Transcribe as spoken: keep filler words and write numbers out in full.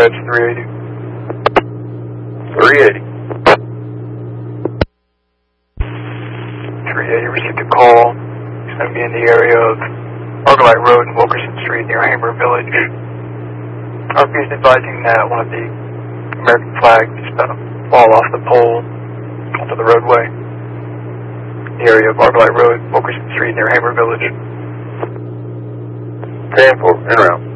dispatch three eighty. three eighty. three eighty received a call. He's going to be in the area of Argolite Road and Wilkerson Street near Hamer Village. R P is advising that one of the American flags is about to fall off the pole onto the roadway. The area of Argolite Road, Wilkerson Street near Hamer Village. ten four, en route.